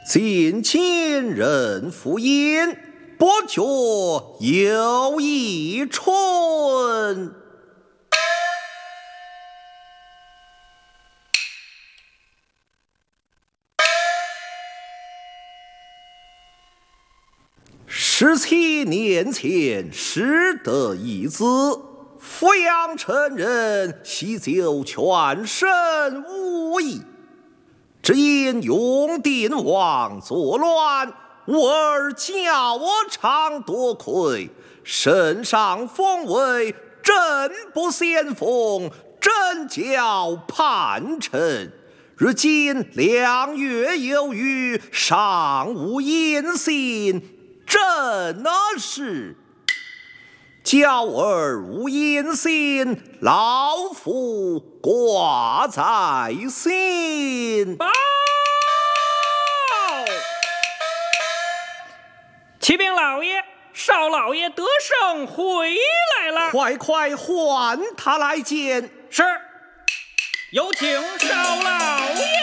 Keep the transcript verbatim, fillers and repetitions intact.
近亲人福音，不觉又一春。十七年前，失得一子，抚养成人，喜酒全身无益。只因永定王作乱，吾儿教我常多亏，圣上封为正不先锋，真教叛臣。如今两月有余，尚无音信，真的是教儿无音信，老夫挂在心。 报！启禀老爷，少老爷得胜回来了， 快快唤他来见。 是，有请少老爷。